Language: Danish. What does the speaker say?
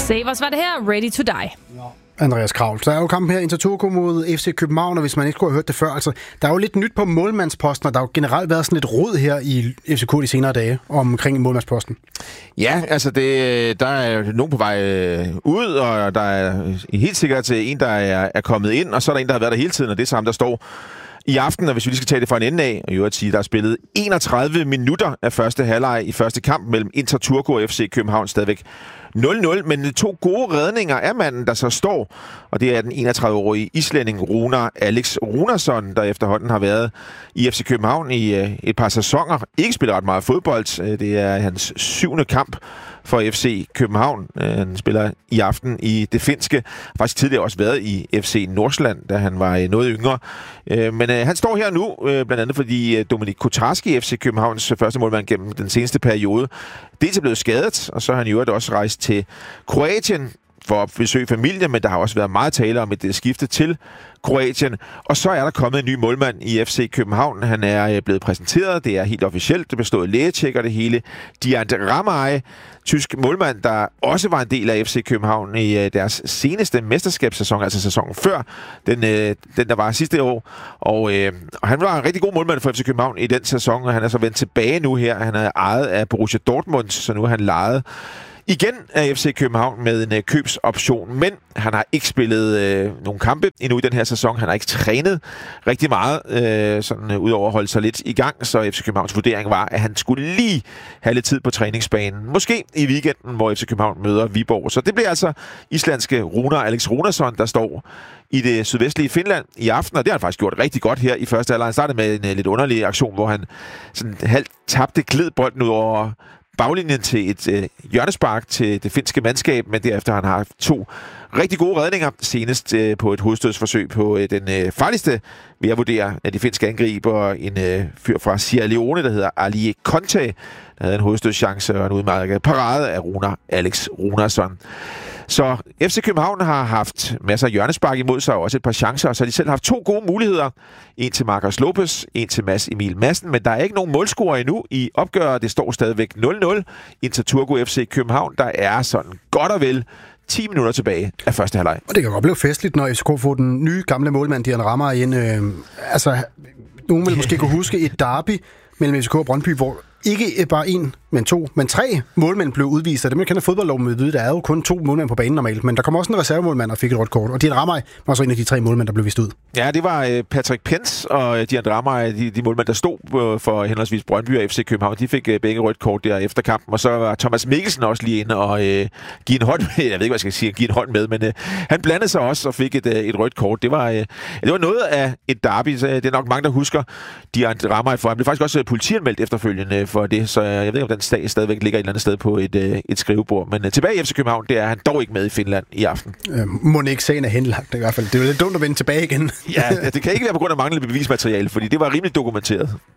Savers var det her, Ready to Die. Andreas Kravl. Der er jo kamp her Inter Turku mod FC København, og hvis man ikke skulle have hørt det før, altså, der er jo lidt nyt på målmandsposten, og der har jo generelt været sådan lidt rod her i FCK de senere dage omkring målmandsposten. Ja, altså der er nogen på vej ud, og der er helt sikkert en, der er kommet ind, og så er der en, der har været der hele tiden, og det er sammen, der står i aften, og hvis vi lige skal tage det fra en ende af, og i øvrigt sige, der er spillet 31 minutter af første halvleg i første kamp mellem Inter Turku og FC København, stadigvæk 0-0, men 2 gode redninger af manden, der så står, og det er den 31-årige islænding Rúnar Alex Rúnarsson, der efterhånden har været i FC København i et par sæsoner. Ikke spiller ret meget fodbold. Det er hans 7. kamp for FC København. Han spiller i aften i det finske. Faktisk tidligere også været i FC Nordsjælland, da han var noget yngre. Men han står her nu, blandt andet fordi Dominik Kotarski, FC Københavns første målmand gennem den seneste periode, dels er blevet skadet, og så har han i øvrigt også rejst til Kroatien for at besøge familie, men der har også været meget tale om et skifte til Kroatien. Og så er der kommet en ny målmand i FC København. Han er blevet præsenteret. Det er helt officielt. Det bestod af lægetjek og det hele. Diant Ramay, tysk målmand, der også var en del af FC København i deres seneste mesterskabssæson, altså sæsonen før, den der var sidste år. Og han var en rigtig god målmand for FC København i den sæson, og han er så vendt tilbage nu her. Han er ejet af Borussia Dortmund, så nu er han lejet igen af FC København med en købsoption, men han har ikke spillet nogle kampe endnu i den her sæson. Han har ikke trænet rigtig meget, sådan udover at holde sig lidt i gang, så FC Københavns vurdering var, at han skulle lige have lidt tid på træningsbanen. Måske i weekenden, hvor FC København møder Viborg. Så det bliver altså islandske Rúnar Alex Rúnarsson, der står i det sydvestlige Finland i aften, og det har han faktisk gjort rigtig godt her i første halvleg. Han startede med en lidt underlig aktion, hvor han sådan halvt tabte glidbolden ud over baglinjen til et hjørnespark til det finske mandskab, men derefter han har 2 rigtig gode redninger, senest på et hovedstødsforsøg på den farligste, vil jeg vurdere, af de finske angriber, en fyr fra Sierra Leone, der hedder Ali Conte, der havde en hovedstødschance og en udmærket parade af Rúnar Alex Rúnarsson. Så FC København har haft masser af hjørnespark imod sig, og også et par chancer, og så har de selv haft 2 gode muligheder. En til Marcus Lopez, en til Mads Emil Madsen, men der er ikke nogen målscorer endnu i opgøret. Det står stadigvæk 0-0. Inter Turku FC København, der er sådan godt og vel 10 minutter tilbage af første halvleg. Og det kan godt blive festligt, når FCK får den nye gamle målmand, Dian Ramay ind. Nogen vil måske kunne huske et derby mellem FCK og Brøndby, hvor ikke bare 1, men 2, men 3 målmænd blev udvist. Det man kender fodboldloven med vide, der er jo kun 2 målmænd på banen normalt, men der kom også en reservemålmand og fik et rødt kort. Og Dian Ramay var så en af de 3 målmænd, der blev vist ud. Ja, det var Patrick Pence og Dian Ramay, de målmænd, der stod for henholdsvis Brøndby og FC København. De fik begge rødt kort der efter kampen, og så var Thomas Mikkelsen også lige inde og give en hånd med. Jeg ved ikke, hvad jeg skal sige, give en hånd med, men han blandede sig også og fik et rødt kort. Det var noget af et derby, så det er nok mange, der husker Dian Ramay for. Han blev faktisk også politianmeldt efterfølgende for det, så jeg ved ikke, om den sag stadigvæk ligger et eller andet sted på et skrivebord. Men tilbage i FC København, det er han dog ikke med i Finland i aften. Må ikke sagen er henlagt i hvert fald. Det er jo lidt dumt at vende tilbage igen. Ja, det kan ikke være på grund af manglende bevismateriale, fordi det var rimelig dokumenteret.